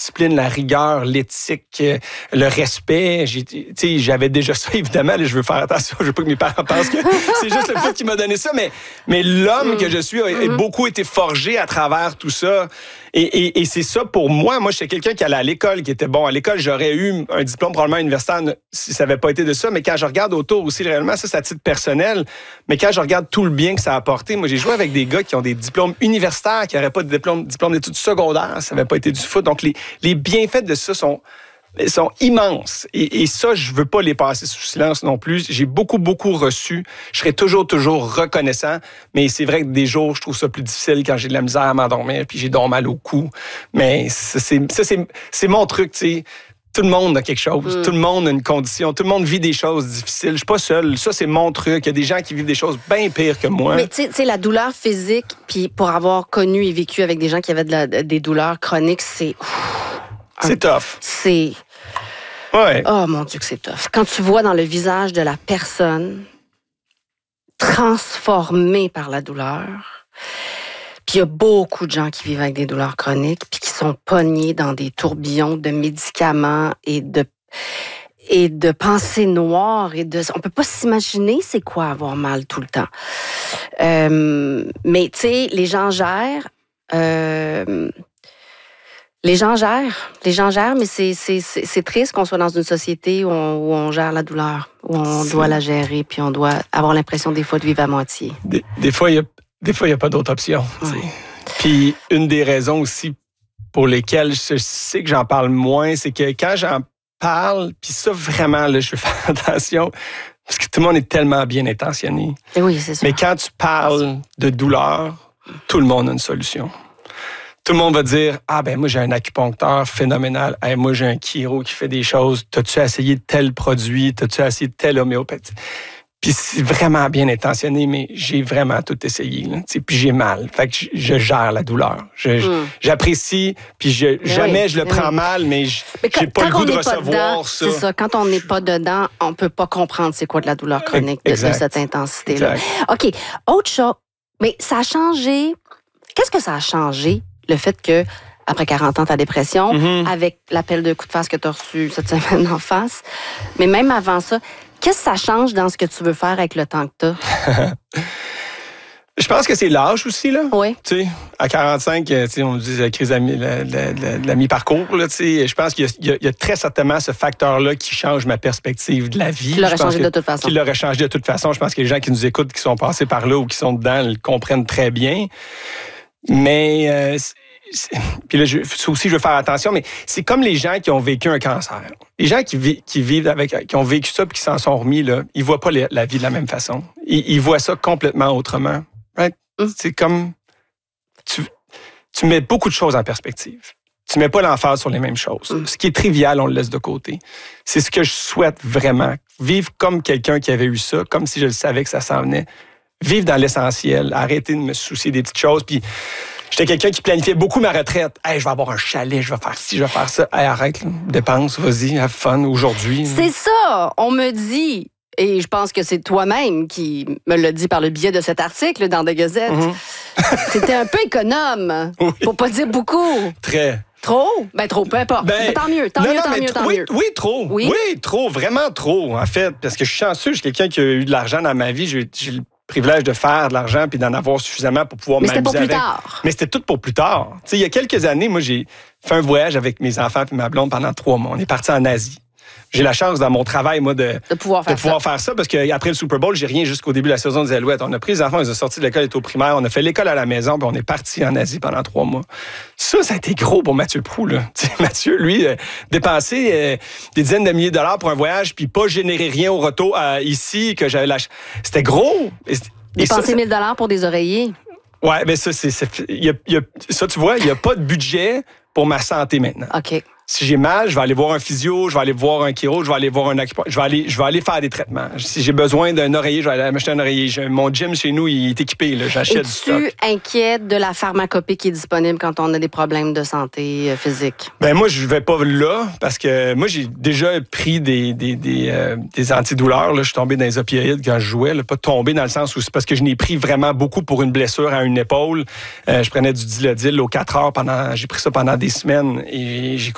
discipline, la rigueur, l'éthique, le respect. J'avais déjà ça, évidemment. Là, je veux faire attention. Je veux pas que mes parents pensent que c'est juste le fait qui m'a donné ça. Mais l'homme que je suis a beaucoup été forgé à travers tout ça. Et c'est ça pour moi. Moi, j'étais quelqu'un qui allait à l'école, qui était bon. À l'école, j'aurais eu un diplôme probablement universitaire si ça n'avait pas été de ça. Mais quand je regarde autour aussi, réellement, ça, c'est à titre personnel. Mais quand je regarde tout le bien que ça a apporté, moi, j'ai joué avec des gars qui ont des diplômes universitaires, qui n'auraient pas de diplôme d'études secondaires. Ça n'avait pas été du foot. Donc, les bienfaits de ça sont immenses. Et ça, je veux pas les passer sous silence non plus. J'ai beaucoup reçu. Je serai toujours reconnaissant. Mais c'est vrai que des jours, je trouve ça plus difficile quand j'ai de la misère à m'endormir puis j'ai donc mal au cou. Mais ça, c'est mon truc, tu sais. Tout le monde a quelque chose. Tout le monde a une condition. Tout le monde vit des choses difficiles. Je suis pas seul. Ça, c'est mon truc. Il y a des gens qui vivent des choses bien pires que moi. Mais tu sais, la douleur physique, puis pour avoir connu et vécu avec des gens qui avaient des douleurs chroniques, c'est... C'est tough. C'est... Ouais. Oh mon Dieu que c'est tough. Quand tu vois dans le visage de la personne transformée par la douleur, puis il y a beaucoup de gens qui vivent avec des douleurs chroniques, puis qui sont pognés dans des tourbillons de médicaments et de pensées noires. On peut pas s'imaginer c'est quoi avoir mal tout le temps. Mais tu sais, les gens gèrent... Les gens gèrent, mais c'est triste qu'on soit dans une société où on gère la douleur, où on doit la gérer, puis on doit avoir l'impression des fois de vivre à moitié. Des fois, il y a pas d'autre option. Ouais. Puis une des raisons aussi pour lesquelles je sais que j'en parle moins, c'est que quand j'en parle, puis ça vraiment, là, je veux faire attention, parce que tout le monde est tellement bien intentionné. Oui, c'est ça. Mais quand tu parles de douleur, tout le monde a une solution. Tout le monde va dire « Ah, ben moi, j'ai un acupuncteur phénoménal. Hey, moi, j'ai un chiro qui fait des choses. T'as-tu essayé tel produit? T'as-tu essayé tel homéopathie? » Puis c'est vraiment bien intentionné, mais j'ai vraiment tout essayé. Là, puis j'ai mal. Fait que je gère la douleur. J'apprécie, puis jamais je le prends mal, mais j'ai pas le goût de recevoir dedans, ça. C'est ça. Quand on n'est pas dedans, on peut pas comprendre c'est quoi de la douleur chronique de cette intensité-là. Exact. OK. Autre chose. Mais ça a changé. Qu'est-ce que ça a changé? Le fait que, après 40 ans, ta dépression, avec l'appel de coup de face que tu as reçu cette semaine en face, mais même avant ça, qu'est-ce que ça change dans ce que tu veux faire avec le temps que tu as? Je pense que c'est l'âge aussi, là. Oui. Tu sais, à 45, on dit la crise de la mi-parcours, là, tu sais. Je pense qu'il y a très certainement ce facteur-là qui change ma perspective de la vie. Qui l'aurait changé de toute façon. Qui l'aurait changé de toute façon. Je pense que les gens qui nous écoutent, qui sont passés par là ou qui sont dedans, le comprennent très bien. Mais... puis là, ça aussi, je veux faire attention, mais c'est comme les gens qui ont vécu un cancer. Les gens qui ont vécu ça et qui s'en sont remis, là, ils voient pas la vie de la même façon. Ils voient ça complètement autrement. Right? C'est comme... Tu mets beaucoup de choses en perspective. Tu mets pas l'emphase sur les mêmes choses. Ce qui est trivial, on le laisse de côté. C'est ce que je souhaite vraiment. Vivre comme quelqu'un qui avait eu ça, comme si je le savais que ça s'en venait. Vivre dans l'essentiel. Arrêter de me soucier des petites choses. Puis j'étais quelqu'un qui planifiait beaucoup ma retraite. Hey, je vais avoir un chalet, je vais faire ci, je vais faire ça. Hey, arrête, là. Dépense, vas-y, have fun aujourd'hui. C'est ça, on me dit, et je pense que c'est toi-même qui me l'a dit par le biais de cet article dans The Gazette. T'étais un peu économe, pour pas dire beaucoup. Très. Trop? Ben trop, peu importe. Tant mieux. Oui, trop. Oui, trop, vraiment trop, en fait. Parce que je suis chanceux, je suis quelqu'un qui a eu de l'argent dans ma vie. J'ai le privilège de faire de l'argent puis d'en avoir suffisamment pour pouvoir m'amuser avec. Mais c'était pour plus tard. Mais c'était tout pour plus tard. Tu sais, il y a quelques années, moi, j'ai fait un voyage avec mes enfants et ma blonde pendant 3 mois. On est partis en Asie. J'ai la chance dans mon travail, moi, de pouvoir faire ça parce qu'après le Super Bowl, j'ai rien jusqu'au début de la saison des Alouettes. On a pris les enfants, on les a sortis de l'école, ils étaient au primaire, on a fait l'école à la maison, puis on est parti en Asie pendant 3 mois. Ça a été gros pour Mathieu Proulx, là. Mathieu, lui, dépenser des dizaines de milliers de dollars pour un voyage, puis pas générer rien au retour ici, que j'avais C'était gros. Dépenser 1 000 $ pour des oreillers. Ouais, mais ça, ça, tu vois, il n'y a pas de budget pour ma santé maintenant. OK. Si j'ai mal, je vais aller voir un physio, je vais aller voir un chiro, je vais aller voir un acupuncteur, je vais aller faire des traitements. Si j'ai besoin d'un oreiller, je vais aller m'acheter un oreiller. Mon gym chez nous, il est équipé, là, j'achète du stock. Es-tu inquiète de la pharmacopée qui est disponible quand on a des problèmes de santé physique? Ben moi, je vais pas là parce que moi, j'ai déjà pris des antidouleurs. Là. Je suis tombé dans les opioïdes quand je jouais. Là. Pas tombé dans le sens où c'est parce que je n'ai pris vraiment beaucoup pour une blessure à une épaule. Je prenais du Dilaudil aux 4 heures j'ai pris ça pendant des semaines et j'ai